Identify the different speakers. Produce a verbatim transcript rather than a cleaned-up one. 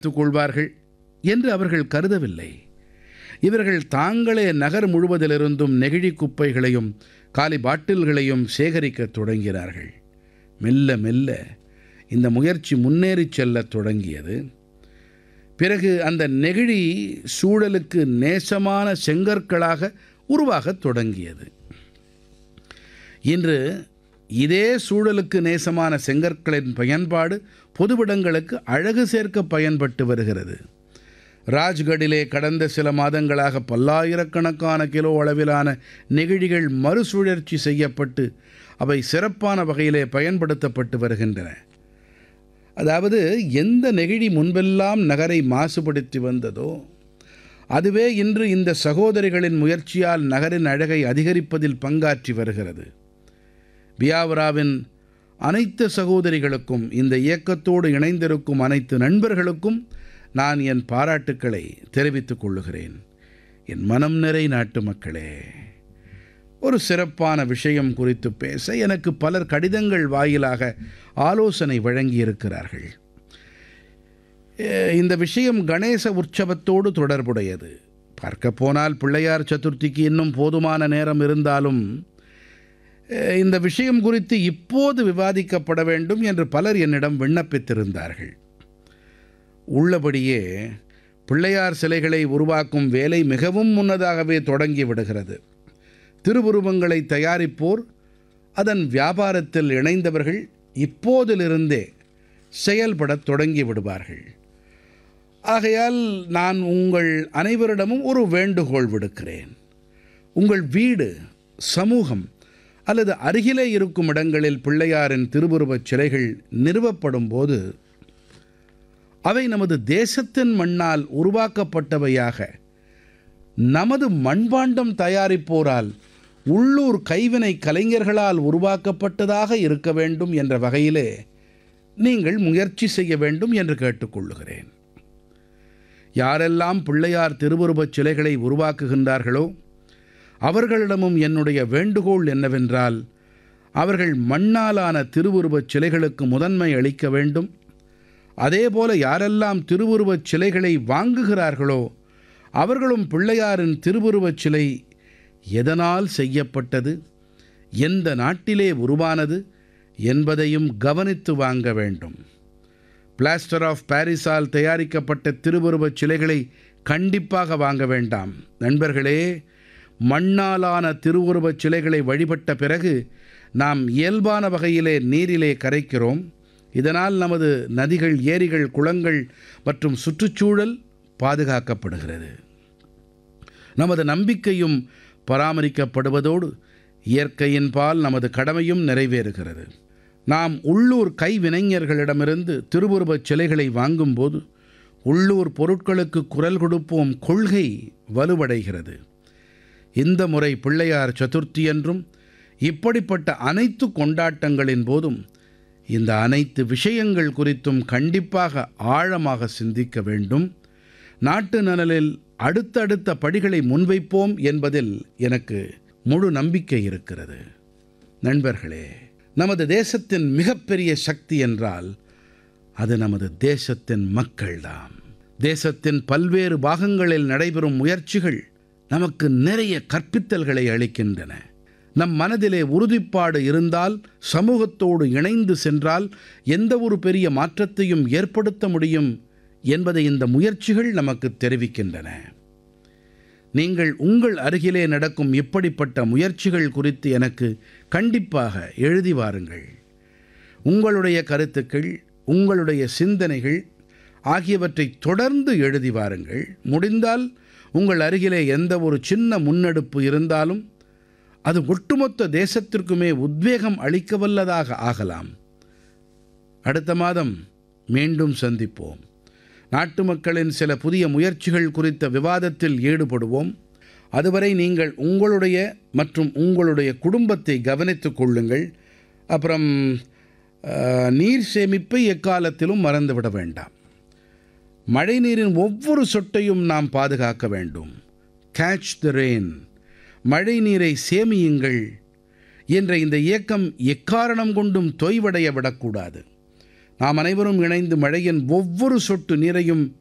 Speaker 1: கொள்வார்கள் என்று அவர்கள் கருதவில்லை. இவர்கள் தாங்களே நகர் முழுவதிலிருந்தும் நெகிழி குப்பைகளையும் காலி பாட்டில்களையும் சேகரிக்கத் தொடங்கினார்கள். மெல்ல மெல்ல இந்த முயற்சி முன்னேறிச் செல்லத் தொடங்கியது. பிறகு அந்த நெகிழி சூழலுக்கு நேசமான செங்கற்களாக உருவாகத் தொடங்கியது. இன்று இதே சூழலுக்கு நேசமான செங்கற்களின் பயன்பாடு பொதுவிடங்களுக்கு அழகு சேர்க்க பயன்பட்டு வருகிறது. ராஜ்கடிலே கடந்த சில மாதங்களாக பல்லாயிரக்கணக்கான கிலோ அளவிலான நெகிழிகள் மறுசுழற்சி செய்யப்பட்டு அவை சிறப்பான வகையிலே பயன்படுத்தப்பட்டு வருகின்றன. அதாவது எந்த நெகிழி முன்பெல்லாம் நகரை மாசுபடுத்தி வந்ததோ அதுவே இன்று இந்த சகோதரிகளின் முயற்சியால் நகரின் அழகை அதிகரிப்பதில் பங்காற்றி வருகிறது. பியாவராவின் அனைத்து சகோதரிகளுக்கும், இந்த இயக்கத்தோடு இணைந்திருக்கும் அனைத்து நண்பர்களுக்கும் நான் என் பாராட்டுக்களை தெரிவித்துக் கொள்ளுகிறேன். என் மனம் நிறை நாட்டு மக்களே, ஒரு சிறப்பான விஷயம் குறித்து பேச எனக்கு பலர் கடிதங்கள் வாயிலாக ஆலோசனை வழங்கியிருக்கிறார்கள். இந்த விஷயம் கணேச உற்சவத்தோடு தொடர்புடையது. பார்க்க போனால் பிள்ளையார் சதுர்த்திக்கு இன்னும் போதுமான நேரம் இருந்தாலும் இந்த விஷயம் குறித்து இப்போது விவாதிக்கப்பட வேண்டும் என்று பலர் என்னிடம் விண்ணப்பித்திருந்தார்கள். உள்ளபடியே பிள்ளையார் சிலைகளை உருவாக்கும் வேலை மிகவும் முன்னதாகவே தொடங்கி விடுகிறது. திருவுருவங்களை தயாரிப்போர், அதன் வியாபாரத்தில் இணைந்தவர்கள் இப்போதிலிருந்தே செயல்படத் தொடங்கி விடுவார்கள். ஆகையால் நான் உங்கள் அனைவரிடமும் ஒரு வேண்டுகோள் விடுக்கிறேன். உங்கள் வீடு, சமூகம் அல்லது அருகிலே இருக்கும் இடங்களில் பிள்ளையாரின் திருவுருவச் சிலைகள் நிறுவப்படும் போது அவை நமது தேசத்தின் மண்ணால் உருவாக்கப்பட்டவையாக, நமது மண்பாண்டம் தயாரிப்போரால், உள்ளூர் கைவினை கலைஞர்களால் உருவாக்கப்பட்டதாக இருக்க வேண்டும் என்ற வகையிலே நீங்கள் முயற்சி செய்ய வேண்டும் என்று கேட்டுக்கொள்ளுகிறேன். யாரெல்லாம் பிள்ளையார் திருவுருவச் சிலைகளை உருவாக்குகின்றார்களோ அவர்களிடமும் என்னுடைய வேண்டுகோள் என்னவென்றால், அவர்கள் மண்ணாலான திருவுருவச் சிலைகளுக்கு முதன்மை அளிக்க வேண்டும். அதேபோல யாரெல்லாம் திருவுருவச் சிலைகளை வாங்குகிறார்களோ அவர்களும் பிள்ளையாரின் திருவுருவச் சிலை எதனால் செய்யப்பட்டது, எந்த நாட்டிலே உருவானது என்பதையும் கவனித்து வாங்க வேண்டும். பிளாஸ்டர் ஆஃப் பாரிஸால் தயாரிக்கப்பட்ட திருவுருவச் சிலைகளை கண்டிப்பாக வாங்க வேண்டாம். நண்பர்களே, மண்ணாலான திருவுருவச் சிலைகளை வழிபட்ட பிறகு நாம் இயல்பான வகையிலே நீரிலே கரைக்கிறோம். இதனால் நமது நதிகள், ஏரிகள், குளங்கள் மற்றும் சுற்றுச்சூழல் பாதுகாக்கப்படுகிறது. நமது நம்பிக்கையும் பராமரிக்கப்படுவதோடு இயற்கையின் பால் நமது கடமையும் நிறைவேறுகிறது. நாம் உள்ளூர் கைவினைஞர்களிடமிருந்து திருவுருவச் சிலைகளை வாங்கும்போது உள்ளூர் பொருட்களுக்கு குரல் கொடுப்போம் கொள்கை வலுவடைகிறது. இந்த முறை பிள்ளையார் சதுர்த்தி என்றும் இப்படிப்பட்ட அனைத்து கொண்டாட்டங்களின் போதும் இந்த அனைத்து விஷயங்கள் குறித்தும் கண்டிப்பாக ஆழமாக சிந்திக்க வேண்டும். நாட்டு நலனில் அடுத்தடுத்த படிகளை முன்வைப்போம் என்பதில் எனக்கு முழு நம்பிக்கை இருக்கிறது. நண்பர்களே, நமது தேசத்தின் மிகப்பெரிய சக்தி என்றால் அது நமது தேசத்தின் மக்கள்தாம். தேசத்தின் பல்வேறு பாகங்களில் நடைபெறும் முயற்சிகள் நமக்கு நிறைய கற்பித்தல்களை அளிக்கின்றன. நம் மனதிலே உறுதிப்பாடு இருந்தால், சமூகத்தோடு இணைந்து சென்றால் எந்த ஒரு பெரிய மாற்றத்தையும் ஏற்படுத்த முடியும் என்பதை இந்த முயற்சிகள் நமக்கு தெரிவிக்கின்றன. நீங்கள் உங்கள் அருகிலே நடக்கும் இப்படிப்பட்ட முயற்சிகள் குறித்து எனக்கு கண்டிப்பாக எழுதி வாருங்கள். உங்களுடைய கருத்துக்கள், உங்களுடைய சிந்தனைகள் ஆகியவற்றை தொடர்ந்து எழுதி வாருங்கள். முடிந்தால் உங்கள் அருகிலே எந்த ஒரு சின்ன முன்னெடுப்பு இருந்தாலும் அது ஒட்டுமொத்த தேசத்திற்குமே உத்வேகம் அளிக்கவல்லதாக ஆகலாம். அடுத்த மாதம் மீண்டும் சந்திப்போம். நாட்டு மக்களின் சில புதிய முயற்சிகள் குறித்த விவாதத்தில் ஈடுபடுவோம். அதுவரை நீங்கள் உங்களுடைய மற்றும் உங்களுடைய குடும்பத்தை கவனித்துக் கொள்ளுங்கள். அப்புறம் நீர் சேமிப்பை எக்காலத்திலும் மறந்துவிட வேண்டாம். மழைநீரின் ஒவ்வொரு சொட்டையும் நாம் பாதுகாக்க வேண்டும். கேட்ச் த ரெயின், மழை நீரை சேமியுங்கள் என்ற இந்த இயக்கம் எக்காரணம் கொண்டும் தொய்வடைய விடக்கூடாது. நாம் அனைவரும் இணைந்து மழையின் ஒவ்வொரு சொட்டு நீரையும்